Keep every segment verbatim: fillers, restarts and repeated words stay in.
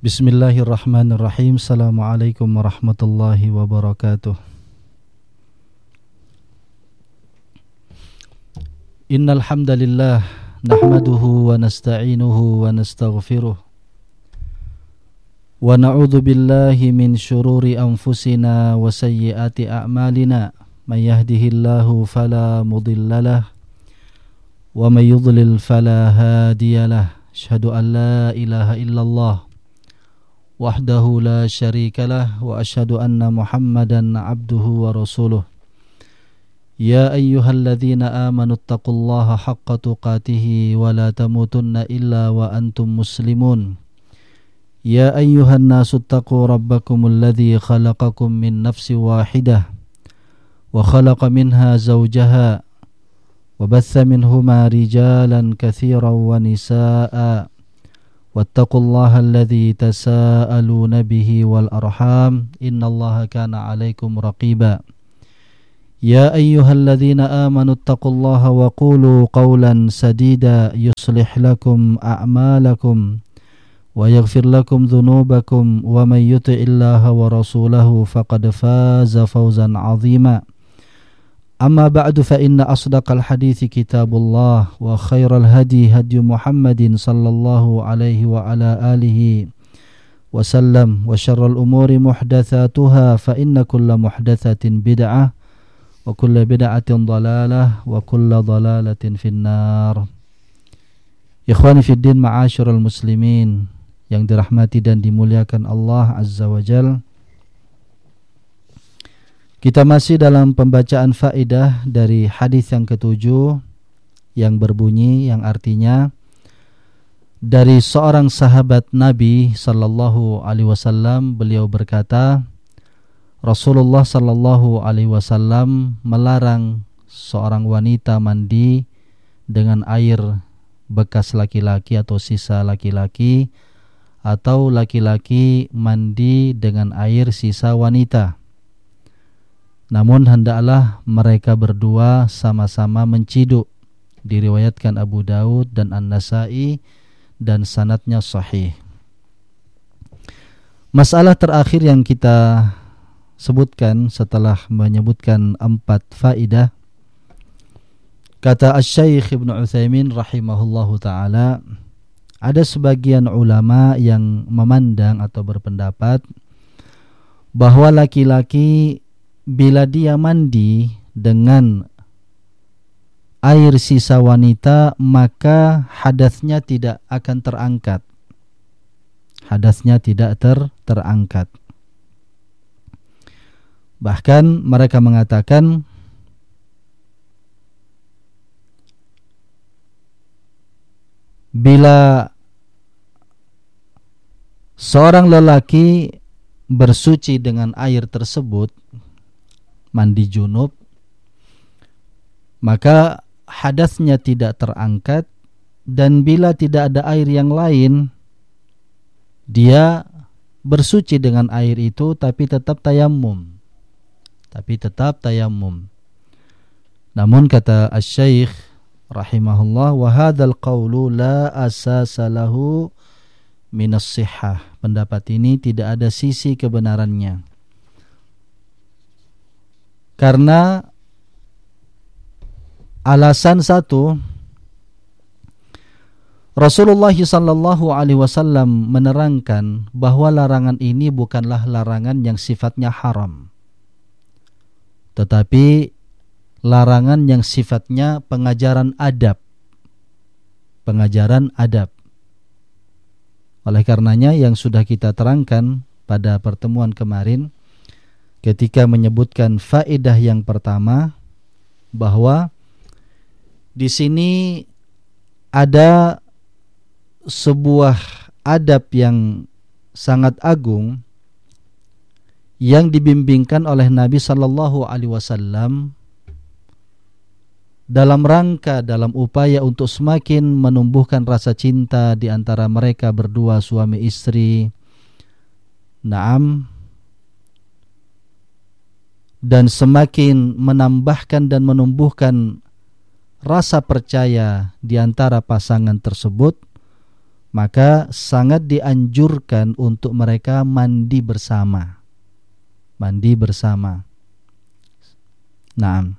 Bismillahirrahmanirrahim. Assalamualaikum warahmatullahi wabarakatuh. Innal hamdalillah nahmaduhu wa nasta'inuhu wa nastaghfiruh wa na'udzu billahi min shururi anfusina wa sayyiati a'malina. May yahdihillahu fala mudhillalah wa may yudlil fala hadiyalah. Asyhadu an la ilaha illallah wahdahu la syarikalah wa asyhadu anna Muhammadan abduhu wa rasuluh. Ya ayyuhalladzina amanu taqullaha haqqa tuqatih wa la tamutunna illa wa antum muslimun. Ya ayyuhan nasu taqu rabbakumul ladzi khalaqakum min nafsin wahidah wa khalaqa minha zawjaha wa batha minhuma rijalan katsiran wa nisaa'a. Wattaqullaha alladzi tasaaluna bihi wal arham innallaha kana 'alaikum raqiba. Ya ayyuhalladzina amanu taqullaha wa qulu qawlan sadida yuslih lakum a'malakum wa yaghfir lakum dhunubakum wa may yuti'illaha wa rasulahu faqad faza fawzan 'azima. Amma ba'du fa inna asdaqal hadithi kitabullah wa khairal hadi hadi Muhammadin sallallahu alaihi wa ala alihi wa sallam wa syarrul umuri muhdatsatuha fa inna kulla muhdatsatin bid'ah wa kulla bid'atin dhalalah wa kulla dhalalatin finnar. Ikhwani fid din, ma'asyiral muslimin yang dirahmati dan dimuliakan Allah Azza wa Jalla. Kita masih dalam pembacaan faedah dari hadis yang ketujuh yang berbunyi, yang artinya dari seorang sahabat Nabi sallallahu alaihi wasallam, beliau berkata, Rasulullah sallallahu alaihi wasallam melarang seorang wanita mandi dengan air bekas laki-laki atau sisa laki-laki, atau laki-laki mandi dengan air sisa wanita. Namun hendaklah mereka berdua sama-sama menciduk. Diriwayatkan Abu Daud dan An-Nasa'i dan sanadnya sahih. Masalah terakhir yang kita sebutkan setelah menyebutkan empat faidah, kata Asy-Syaikh Ibnu Utsaimin rahimahullahu taala, ada sebagian ulama yang memandang atau berpendapat bahwa laki-laki bila dia mandi dengan air sisa wanita, maka hadatsnya tidak akan terangkat. Hadatsnya tidak ter, terangkat. Bahkan mereka mengatakan bila seorang lelaki bersuci dengan air tersebut, mandi junub, maka hadatsnya tidak terangkat, dan bila tidak ada air yang lain, dia bersuci dengan air itu tapi tetap tayammum. Tapi tetap tayammum. Namun kata Asy-Syaikh rahimahullah, wa hadzal qaulu la asasa lahu minas sihhah. Pendapat ini tidak ada sisi kebenarannya. Karena alasan satu, Rasulullah sallallahu alaihi wasallam menerangkan bahwa larangan ini bukanlah larangan yang sifatnya haram, tetapi larangan yang sifatnya pengajaran adab. Pengajaran adab. Oleh karenanya yang sudah kita terangkan pada pertemuan kemarin, ketika menyebutkan faedah yang pertama, bahwa di sini ada sebuah adab yang sangat agung yang dibimbingkan oleh Nabi sallallahu alaihi wasallam dalam rangka, dalam upaya untuk semakin menumbuhkan rasa cinta di antara mereka berdua suami istri. Naam, dan semakin menambahkan dan menumbuhkan rasa percaya di antara pasangan tersebut, maka sangat dianjurkan untuk mereka mandi bersama. Mandi bersama. Naam.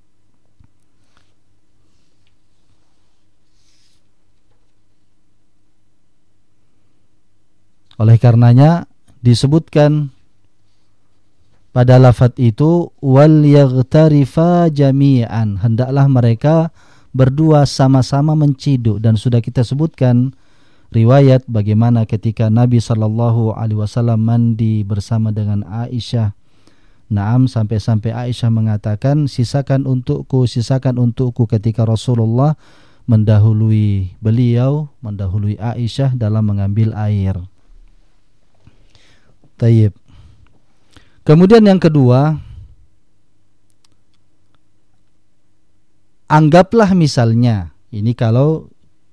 Oleh karenanya disebutkan pada lafaz itu wal yaghtarifa jami'an, hendaklah mereka berdua sama-sama menciduk, dan sudah kita sebutkan riwayat bagaimana ketika Nabi sallallahu alaihi wasallam mandi bersama dengan Aisyah. Naam, sampai-sampai Aisyah mengatakan, sisakan untukku, sisakan untukku, ketika Rasulullah mendahului beliau, mendahului Aisyah dalam mengambil air. Tayyib. Kemudian yang kedua, anggaplah misalnya, ini kalau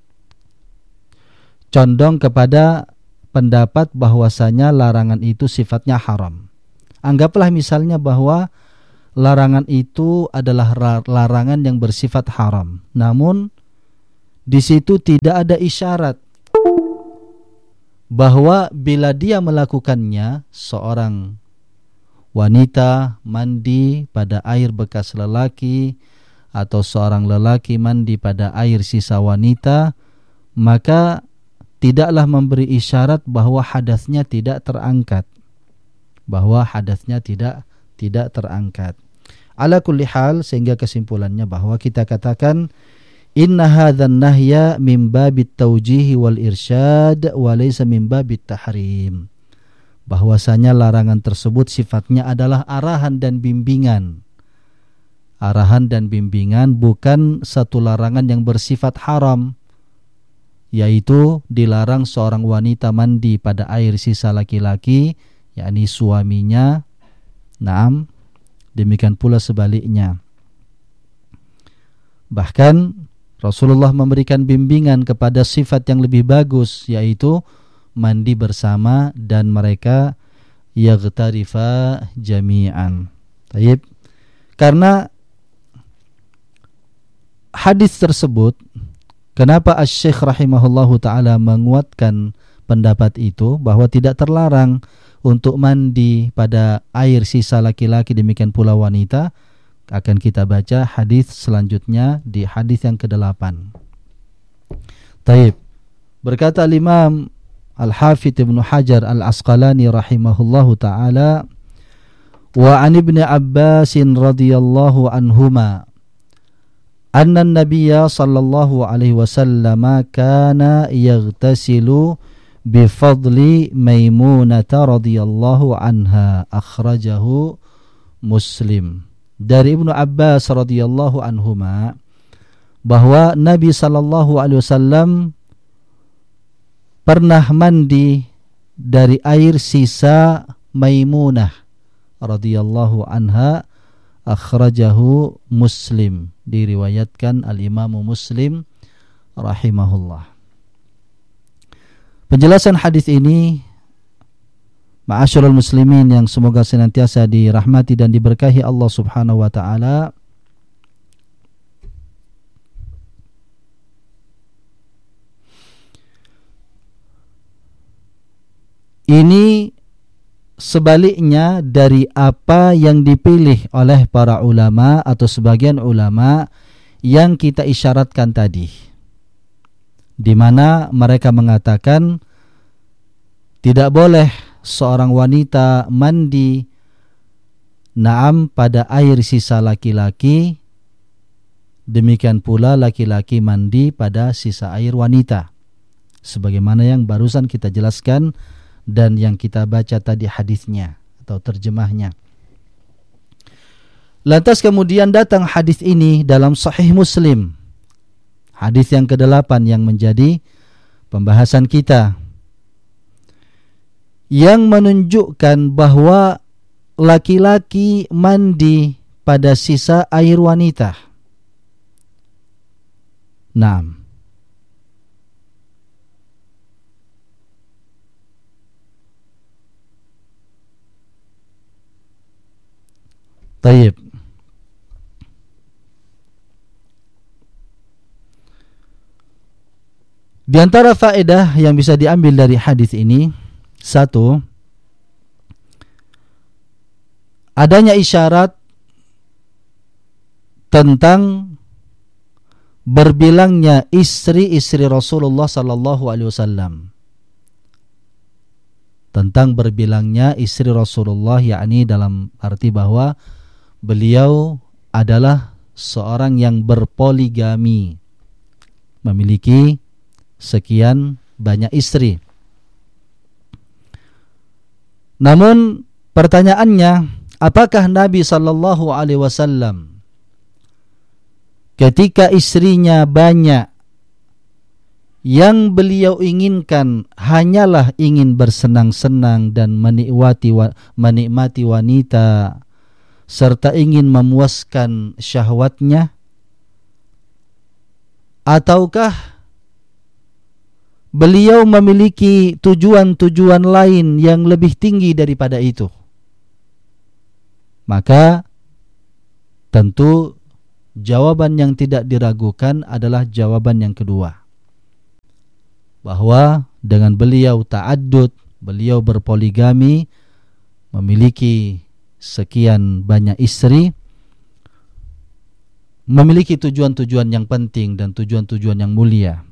condong kepada pendapat bahwasanya larangan itu sifatnya haram. Anggaplah misalnya bahwa larangan itu adalah larangan yang bersifat haram. Namun di situ tidak ada isyarat bahwa bila dia melakukannya, seorang wanita mandi pada air bekas lelaki atau seorang lelaki mandi pada air sisa wanita, maka tidaklah memberi isyarat bahwa hadasnya tidak terangkat, bahwa hadasnya tidak tidak terangkat. Ala kulli hal, sehingga kesimpulannya bahwa kita katakan inna hadzan nahya min babit taujihi wal irsyad wa laysa min babit tahrim. Bahwasanya larangan tersebut sifatnya adalah arahan dan bimbingan. Arahan dan bimbingan, bukan satu larangan yang bersifat haram, yaitu dilarang seorang wanita mandi pada air sisa laki-laki, yakni suaminya. Naam, demikian pula sebaliknya. Bahkan Rasulullah memberikan bimbingan kepada sifat yang lebih bagus, yaitu mandi bersama dan mereka yaghtarifa jami'an. Taib. Karena hadis tersebut, kenapa Asy-Syaikh rahimahullahu ta'ala menguatkan pendapat itu, bahwa tidak terlarang untuk mandi pada air sisa laki-laki, demikian pula wanita. Akan kita baca hadis selanjutnya di hadis yang kedelapan. Taib. Berkata Imam Al-Hafidz Ibnu Hajar Al-Asqalani rahimahullahu ta'ala, wa an Ibnu Abbas radhiyallahu anhuma anna an-nabiyya sallallahu alaihi wasallam kana yaghtasilu bi fadli Maimunah radhiyallahu anha, akhrajahu Muslim. Dari Ibnu Abbas radhiyallahu anhuma bahwa Nabi sallallahu alaihi wasallam pernah mandi dari air sisa Maimunah radhiyallahu anha, akhrajahu Muslim, diriwayatkan al-Imam Muslim rahimahullah. Penjelasan hadis ini, ma'asyiral muslimin yang semoga senantiasa dirahmati dan diberkahi Allah Subhanahu wa taala, ini sebaliknya dari apa yang dipilih oleh para ulama atau sebagian ulama yang kita isyaratkan tadi, di mana mereka mengatakan tidak boleh seorang wanita mandi naam pada air sisa laki-laki, demikian pula laki-laki mandi pada sisa air wanita, sebagaimana yang barusan kita jelaskan dan yang kita baca tadi hadisnya atau terjemahnya. Lantas kemudian datang hadis ini dalam Sahih Muslim, hadis yang kedelapan yang menjadi pembahasan kita, yang menunjukkan bahwa laki-laki mandi pada sisa air wanita. Naam. Taib. Di antara faedah yang bisa diambil dari hadis ini, satu, adanya isyarat tentang berbilangnya istri-istri Rasulullah sallallahu alaihi wasallam. Tentang berbilangnya istri Rasulullah, yakni dalam arti bahwa beliau adalah seorang yang berpoligami, memiliki sekian banyak istri. Namun pertanyaannya, apakah Nabi sallallahu alaihi wasallam ketika istrinya banyak, yang beliau inginkan hanyalah ingin bersenang-senang dan menikmati menikmati wanita serta ingin memuaskan syahwatnya, ataukah beliau memiliki tujuan-tujuan lain yang lebih tinggi daripada itu? Maka tentu jawaban yang tidak diragukan adalah jawaban yang kedua, bahwa dengan beliau ta'addud, beliau berpoligami, memiliki sekian banyak istri, memiliki tujuan-tujuan yang penting dan tujuan-tujuan yang mulia.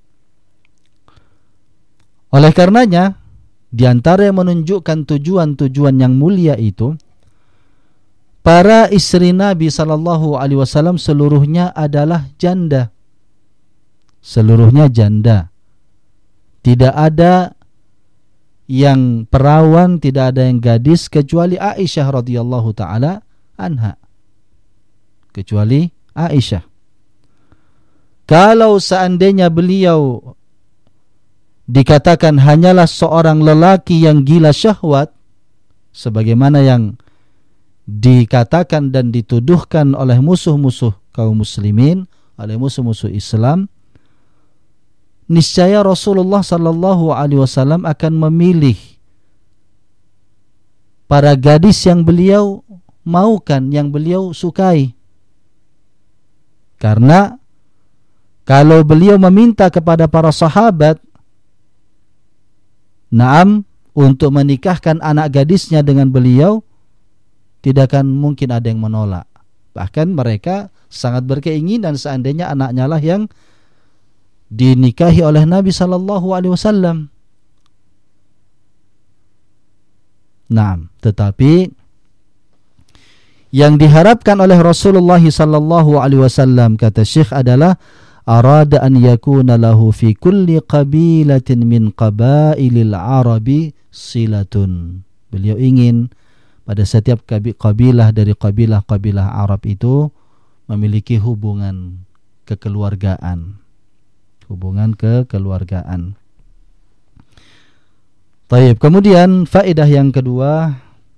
Oleh karenanya, di antara yang menunjukkan tujuan-tujuan yang mulia itu, para istri Nabi sallallahu alaihi wasallam seluruhnya adalah janda. Seluruhnya janda. Tidak ada yang perawan, tidak ada yang gadis kecuali Aisyah radhiyallahu taala anha. Kecuali Aisyah. Kalau seandainya beliau dikatakan hanyalah seorang lelaki yang gila syahwat, sebagaimana yang dikatakan dan dituduhkan oleh musuh-musuh kaum muslimin, oleh musuh-musuh Islam, niscaya Rasulullah sallallahu alaihi wasallam akan memilih para gadis yang beliau maukan, yang beliau sukai. Karena kalau beliau meminta kepada para sahabat, naam, untuk menikahkan anak gadisnya dengan beliau, tidak akan mungkin ada yang menolak. Bahkan mereka sangat berkeinginan seandainya anaknya lah yang dinikahi oleh Nabi sallallahu alaihi wasallam. Naam, tetapi yang diharapkan oleh Rasulullah sallallahu alaihi wasallam, kata Syekh, adalah arada an yakuna lahu fi kulli qabilatin min qabailil arabi silatun. Beliau ingin pada setiap kabilah dari kabilah-kabilah Arab itu memiliki hubungan kekeluargaan. Hubungan kekeluargaan. Baik, kemudian faedah yang kedua,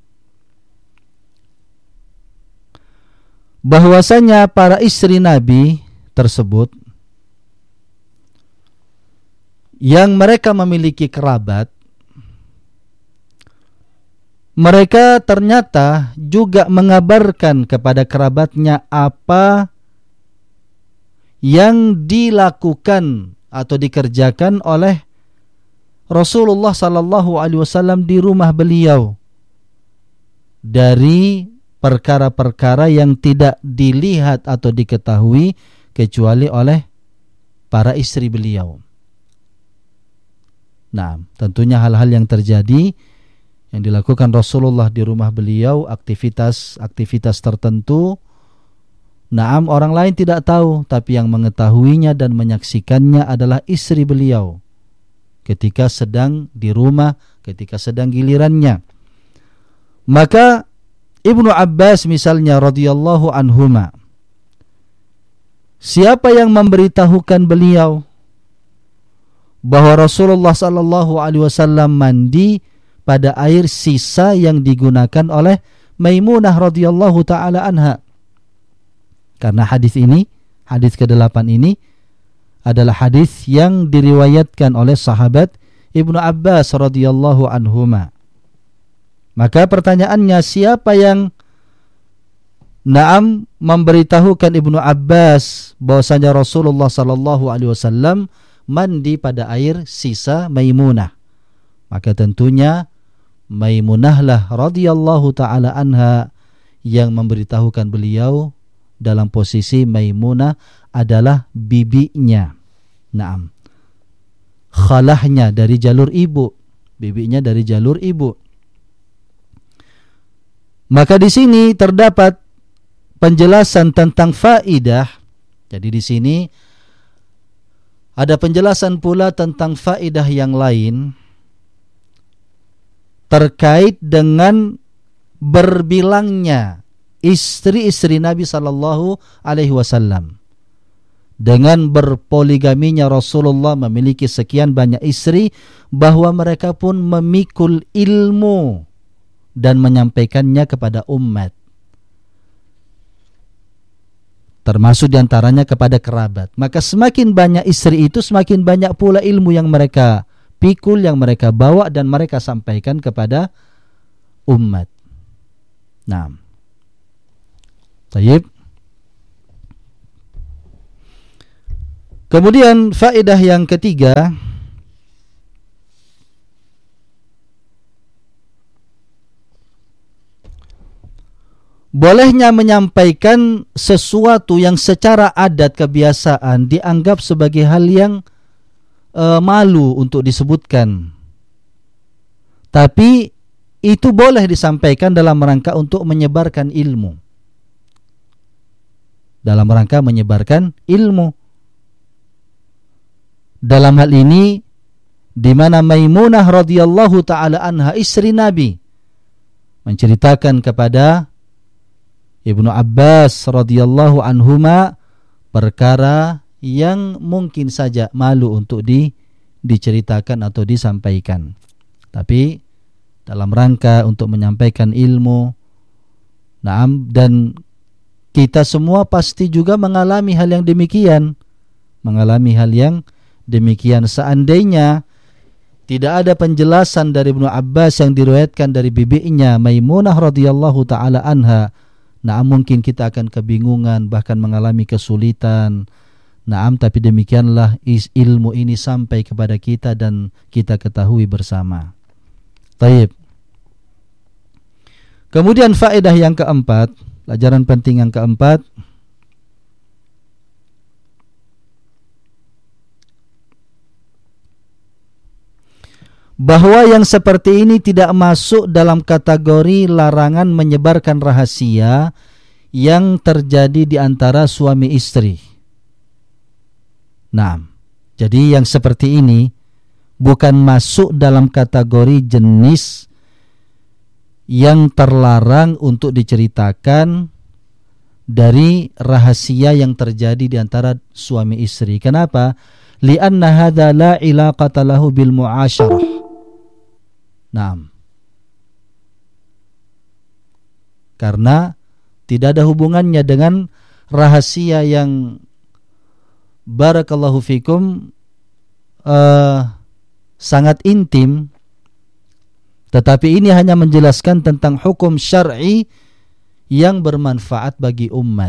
bahwasanya para istri Nabi tersebut yang mereka memiliki kerabat, mereka ternyata juga mengabarkan kepada kerabatnya apa yang dilakukan atau dikerjakan oleh Rasulullah sallallahu alaihi wasallam di rumah beliau dari perkara-perkara yang tidak dilihat atau diketahui kecuali oleh para istri beliau. Nah, tentunya hal-hal yang terjadi yang dilakukan Rasulullah di rumah beliau, aktivitas-aktivitas tertentu, naam, orang lain tidak tahu, tapi yang mengetahuinya dan menyaksikannya adalah istri beliau ketika sedang di rumah, ketika sedang gilirannya. Maka Ibnu Abbas misalnya radhiyallahu anhuma, siapa yang memberitahukan beliau bahwa Rasulullah sallallahu alaihi wasallam mandi pada air sisa yang digunakan oleh Maimunah radhiyallahu taala anha? Karena hadis ini, hadis kedelapan ini adalah hadis yang diriwayatkan oleh sahabat Ibnu Abbas radhiyallahu anhuma. Maka pertanyaannya, siapa yang naam memberitahukan Ibnu Abbas bahwasanya Rasulullah sallallahu alaihi wasallam mandi pada air sisa Maimunah. Maka tentunya Maimunahlah radhiyallahu ta'ala anha yang memberitahukan beliau dalam posisi Maimunah adalah bibinya. Naam. Khalahnya dari jalur ibu, bibinya dari jalur ibu. Maka di sini terdapat penjelasan tentang faidah. Jadi di sini ada penjelasan pula tentang faidah yang lain terkait dengan berbilangnya istri-istri Nabi sallallahu alaihi wasallam. Dengan berpoligaminya Rasulullah memiliki sekian banyak istri, bahwa mereka pun memikul ilmu dan menyampaikannya kepada umat, termasuk diantaranya kepada kerabat. Maka semakin banyak istri itu, semakin banyak pula ilmu yang mereka pikul, yang mereka bawa dan mereka sampaikan kepada umat. Nah, tayyib. Kemudian faedah yang ketiga, bolehnya menyampaikan sesuatu yang secara adat kebiasaan dianggap sebagai hal yang e, malu untuk disebutkan. Tapi itu boleh disampaikan dalam rangka untuk menyebarkan ilmu. Dalam rangka menyebarkan ilmu. Dalam hal ini, di mana Maimunah radhiyallahu ta'ala anha, istri Nabi, menceritakan kepada Ibnu Abbas radhiyallahu anhuma perkara yang mungkin saja malu untuk di, diceritakan atau disampaikan. Tapi dalam rangka untuk menyampaikan ilmu. Naam, dan kita semua pasti juga mengalami hal yang demikian. Mengalami hal yang demikian. Seandainya tidak ada penjelasan dari Ibnu Abbas yang diriwayatkan dari bibinya Maimunah radhiyallahu taala anha, nah mungkin kita akan kebingungan, bahkan mengalami kesulitan. Naam, tapi demikianlah ilmu ini sampai kepada kita dan kita ketahui bersama. Taib. Kemudian faedah yang keempat, pelajaran penting yang keempat, bahwa yang seperti ini tidak masuk dalam kategori larangan menyebarkan rahasia yang terjadi di antara suami istri. Nah, jadi yang seperti ini bukan masuk dalam kategori jenis yang terlarang untuk diceritakan dari rahasia yang terjadi di antara suami istri. Kenapa? Li'anna hadza la ilaqata lahu bil mu'asyarah. Naam. Karena tidak ada hubungannya dengan rahasia yang barakallahu fikum uh, sangat intim, tetapi ini hanya menjelaskan tentang hukum syar'i yang bermanfaat bagi umat,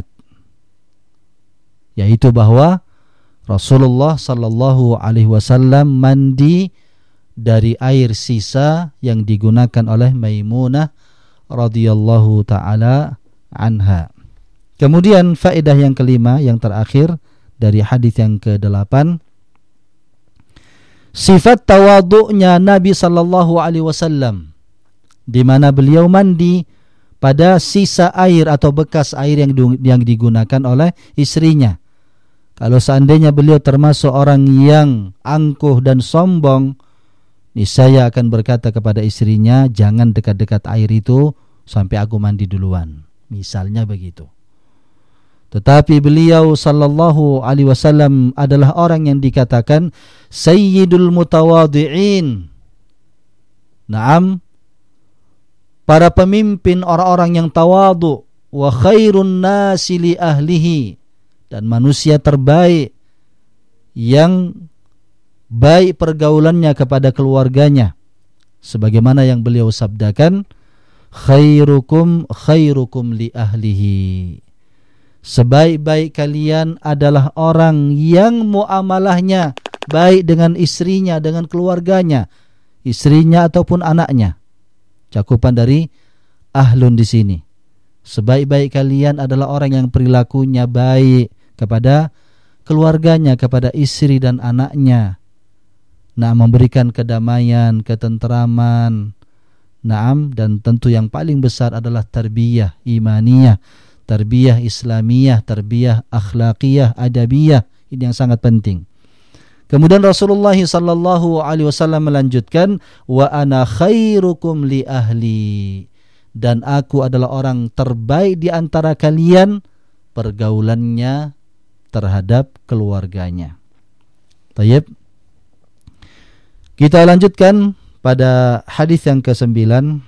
yaitu bahwa Rasulullah sallallahu alaihi wasallam mandi dari air sisa yang digunakan oleh Maimunah radhiyallahu taala anha. Kemudian faedah yang kelima, yang terakhir dari hadis yang kedelapan, sifat tawadhu'nya Nabi sallallahu alaihi wasallam, di mana beliau mandi pada sisa air atau bekas air yang yang digunakan oleh istrinya. Kalau seandainya beliau termasuk orang yang angkuh dan sombong, niscaya akan berkata kepada istrinya, jangan dekat-dekat air itu sampai aku mandi duluan. Misalnya begitu. Tetapi beliau sallallahu alaihi wasallam adalah orang yang dikatakan sayyidul mutawadhi'in. Naam, para pemimpin orang-orang yang tawadhu, wa khairun nasi li ahlihi, dan manusia terbaik yang baik pergaulannya kepada keluarganya, sebagaimana yang beliau sabdakan, khairukum khairukum li ahlihi, sebaik-baik kalian adalah orang yang muamalahnya baik dengan istrinya, dengan keluarganya, istrinya ataupun anaknya. Cakupan dari ahlun di sini. Sebaik-baik kalian adalah orang yang perilakunya baik kepada keluarganya, kepada istri dan anaknya. Nah, memberikan kedamaian, ketenteraman. Naam, dan tentu yang paling besar adalah tarbiyah imaniyah, tarbiyah islamiyah, tarbiyah akhlaqiyah, adabiyah. Ini yang sangat penting. Kemudian Rasulullah sallallahu alaihi wasallam melanjutkan, wa ana khairukum li ahli, dan aku adalah orang terbaik di antara kalian pergaulannya terhadap keluarganya. Tayyib. Kita lanjutkan pada hadis yang kesembilan.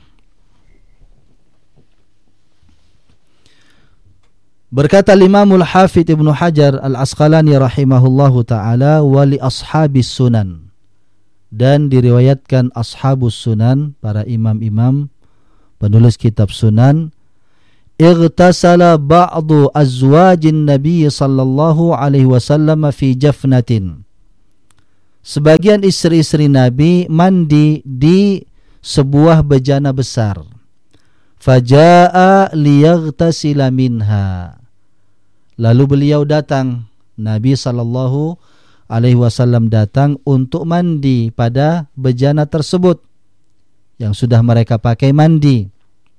Berkata Imamul Hafidz Ibnu Hajar Al-Asqalani rahimahullahu taala, wa li ashabis sunan, dan diriwayatkan ashabus sunan, para imam-imam penulis kitab sunan, igtasala ba'du azwajin nabiy sallallahu alaihi wasallam fi jafnatin, sebagian istri-istri Nabi mandi di sebuah bejana besar. Faja'a liyaghtasila minha, lalu beliau datang, Nabi sallallahu alaihi wasallam datang untuk mandi pada bejana tersebut yang sudah mereka pakai mandi.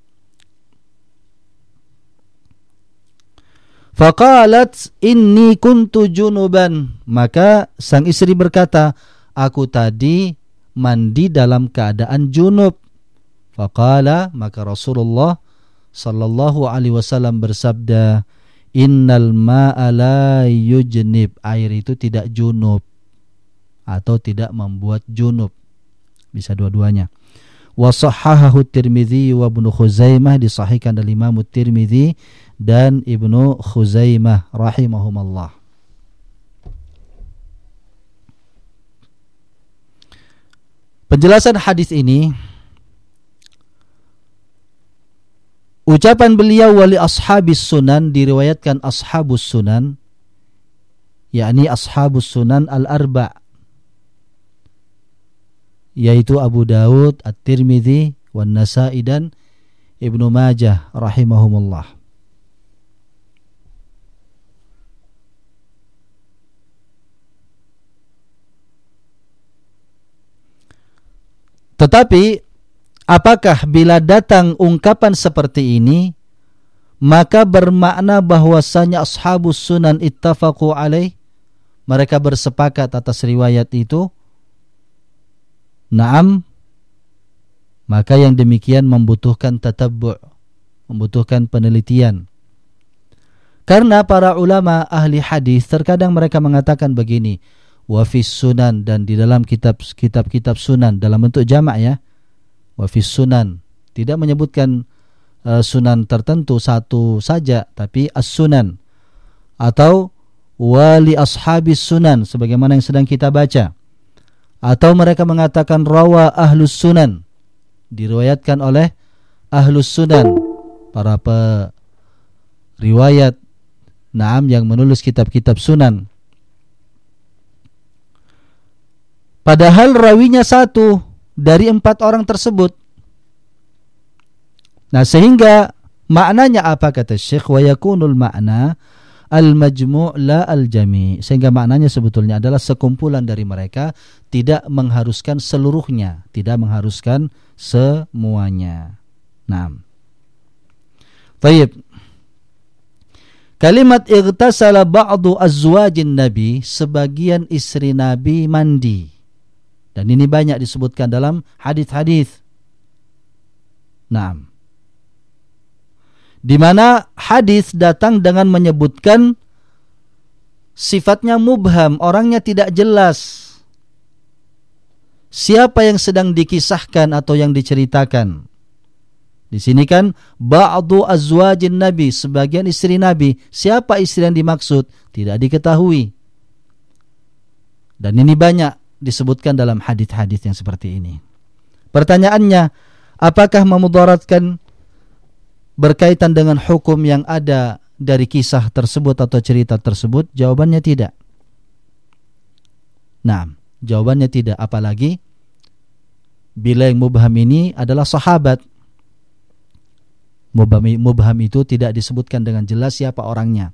Faqalat inni kuntu junuban, maka sang istri berkata, aku tadi mandi dalam keadaan junub. Faqala, maka Rasulullah sallallahu alaihi wasallam bersabda, innal ma'a la yujnib, air itu tidak junub atau tidak membuat junub, bisa dua-duanya. Wa sahhahahu Tirmidzi wa Ibnu Khuzaimah, disahihkan oleh Imam Tirmidzi dan Ibnu Khuzaimah rahimahumallah. Penjelasan hadis ini, ucapan beliau wali ashabis sunan, diriwayatkan ashabus sunan, yakni ashabus sunan al-arba', yaitu Abu Daud, At-Tirmidzi, wan Nasa'i dan Ibnu Majah rahimahumullah. Tetapi apakah bila datang ungkapan seperti ini maka bermakna bahwasanya ashabus sunan ittafaqu alaih, mereka bersepakat atas riwayat itu? Naam, maka yang demikian membutuhkan tatabbu', membutuhkan penelitian. Karena para ulama ahli hadis terkadang mereka mengatakan begini, wa fis sunan, dan di dalam kitab-kitab sunan dalam bentuk jamak ya, wa fis sunan, tidak menyebutkan uh, sunan tertentu satu saja, tapi as-sunan, atau wali ashabis sunan sebagaimana yang sedang kita baca, atau mereka mengatakan rawa ahlus sunan, diriwayatkan oleh ahlus sunan, para periwayat naam yang menulis kitab-kitab sunan. Padahal rawinya satu dari empat orang tersebut. Nah, sehingga maknanya apa kata Syekh, wa yakunul makna al-majmu' la al-jami', sehingga maknanya sebetulnya adalah sekumpulan dari mereka, tidak mengharuskan seluruhnya, tidak mengharuskan semuanya. Naam. Baik. Kalimat igtasala ba'du azwajin nabi, sebagian istri Nabi mandi. Dan ini banyak disebutkan dalam hadis-hadis. Naam. Di mana hadis datang dengan menyebutkan sifatnya mubham, orangnya tidak jelas. Siapa yang sedang dikisahkan atau yang diceritakan? Di sini kan ba'du azwajin nabi, sebagian istri Nabi. Siapa istri yang dimaksud? Tidak diketahui. Dan ini banyak disebutkan dalam hadis-hadis yang seperti ini. Pertanyaannya, apakah memudaratkan berkaitan dengan hukum yang ada dari kisah tersebut atau cerita tersebut? Jawabannya tidak. Nah, jawabannya tidak, apalagi bila yang mubham ini adalah sahabat. Mubham, mubham itu tidak disebutkan dengan jelas siapa orangnya.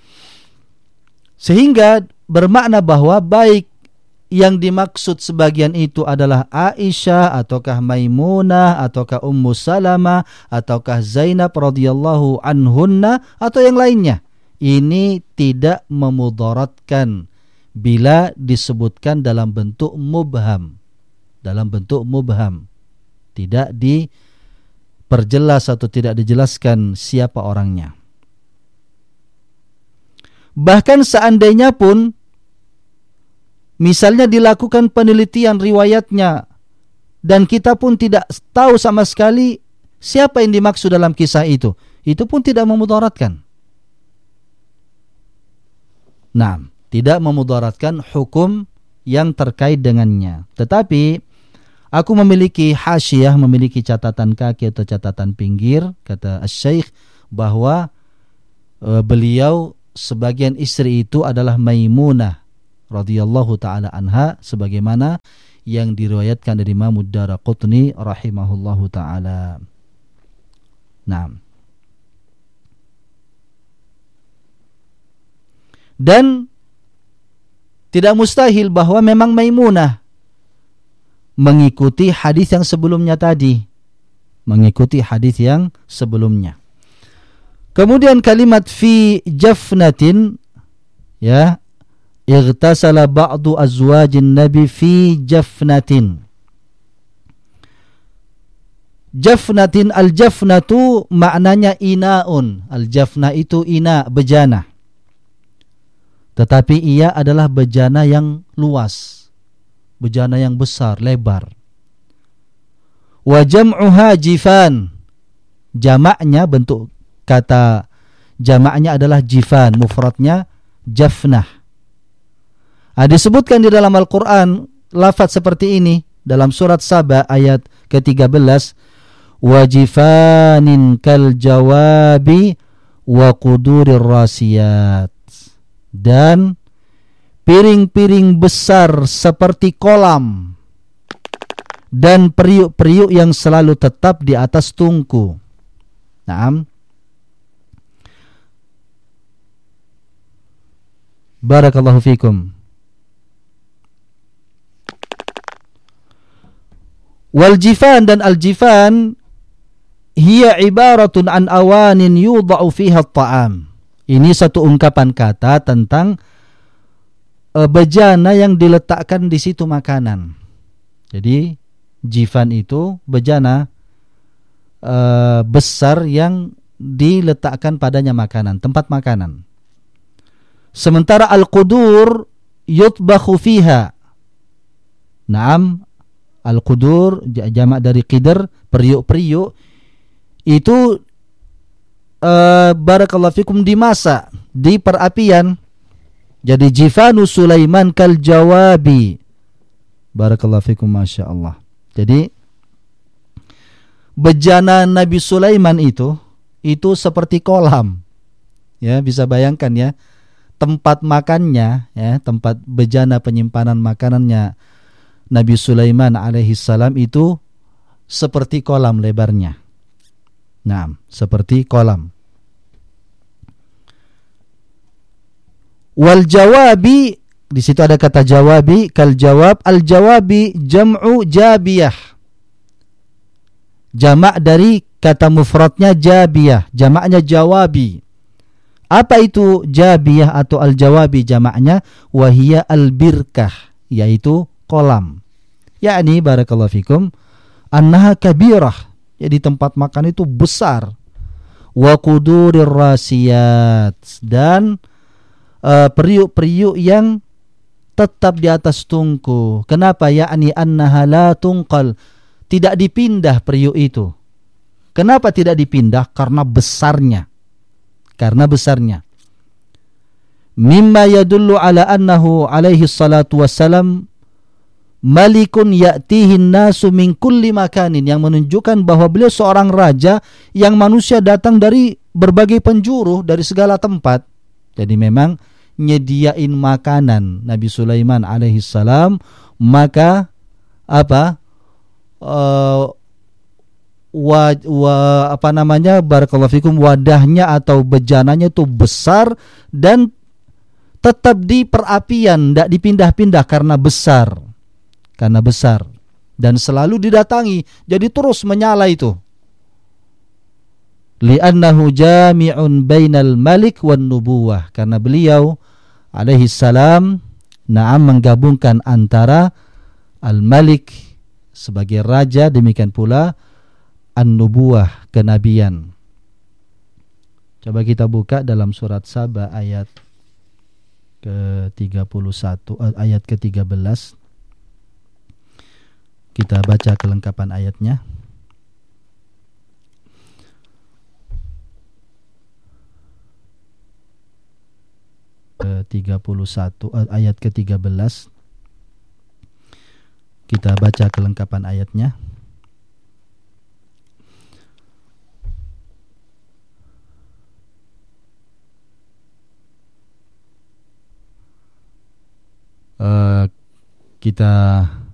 Sehingga bermakna bahwa baik yang dimaksud sebagian itu adalah Aisyah, ataukah Maimunah, ataukah Ummu Salamah, ataukah Zainab radhiyallahu anhunna, atau yang lainnya, ini tidak memudaratkan bila disebutkan dalam bentuk mubham. Dalam bentuk mubham, tidak diperjelas atau tidak dijelaskan siapa orangnya. Bahkan seandainya pun misalnya dilakukan penelitian riwayatnya dan kita pun tidak tahu sama sekali siapa yang dimaksud dalam kisah itu, itu pun tidak memudaratkan. Nah, tidak memudaratkan hukum yang terkait dengannya. Tetapi aku memiliki hasyiyah, memiliki catatan kaki atau catatan pinggir, kata Asy-Syaikh, bahwa e, beliau sebagian istri itu adalah Maimunah radhiyallahu taala anha, sebagaimana yang diriwayatkan dari Imam Ad-Daraqutni rahimahullahu taala. Nah, dan tidak mustahil bahwa memang Maimunah mengikuti hadis yang sebelumnya tadi, mengikuti hadis yang sebelumnya. Kemudian kalimat fi jafnatin, ya, ightasala ba'du azwajin nabi fi jafnatin. Jafnatin, al-jafnatu maknanya inaun. Al-jafna itu ina, bejana. Tetapi ia adalah bejana yang luas, bejana yang besar, lebar. Wa jam'uha jifan. Jamaknya, bentuk kata jamaknya adalah jifan, mufradnya jafnah. Nah, disebutkan di dalam Al-Quran lafaz seperti ini dalam surat Saba ayat ke tiga belas, wajifanin kal jawabi wa qudurir rasiyat, dan piring-piring besar seperti kolam dan periuk-periuk yang selalu tetap di atas tungku. Naam. Barakallahu fikum. Wal jifan, dan al jifan hiya ibaratun an awanin yudha'u fiha at-ta'am. Ini satu ungkapan kata tentang e, bejana yang diletakkan di situ makanan. Jadi jifan itu bejana e, besar yang diletakkan padanya makanan, tempat makanan. Sementara al-qudur yutbakhu fiha. Naam, al-qudur jamak dari qidr, periuk-periuk itu uh, barakallahu fikum dimasak di perapian. Jadi jifanu Sulaiman kal jawabi. Barakallahu fikum, masya Allah. Jadi bejana Nabi Sulaiman itu itu seperti kolam. Ya, bisa bayangkan ya. Tempat makannya, ya, tempat bejana penyimpanan makanannya Nabi Sulaiman alaihi salam itu seperti kolam lebarnya. Nah, seperti kolam. Wal jawabi, di situ ada kata jawabi, kal jawab, al jawabi jam'u jabiyah. Jamak dari kata mufradnya jabiyah, jamaknya jawabi. Apa itu jabiyah atau al-jawabi jamaknya? Wahiyya al-birkah, yaitu kolam. Yakni barakallahu fikum annaha kabirah, jadi tempat makan itu besar. Wa qudurir rasiyat, dan uh, periuk-periuk yang tetap di atas tungku. Kenapa? Yakni annaha la tunqal, tidak dipindah periuk itu. Kenapa tidak dipindah? Karena besarnya. Karena besarnya. Mimma yadullu ala annahu alaihi salatu wassalam malikun ya'tihin nasu min kulli makanin, yang menunjukkan bahwa beliau seorang raja yang manusia datang dari berbagai penjuru, dari segala tempat. Jadi memang nyediain makanan Nabi Sulaiman alaihissalam, maka apa uh, wa, wa, apa namanya barakallahu fikum wadahnya atau bejananya itu besar dan tetap di perapian, tidak dipindah-pindah karena besar, karena besar dan selalu didatangi, jadi terus menyala itu. Li'annahu jami'un bainal malik wan nubuwah, karena beliau alaihi salam na'am menggabungkan antara al-malik sebagai raja, demikian pula an-nubuwah kenabian. Coba kita buka dalam surat Saba ayat ke tiga puluh satu, ayat ke tiga belas. Kita baca kelengkapan ayatnya. Ke tiga puluh satu, ayat ke tiga belas. Kita baca kelengkapan ayatnya. Uh, kita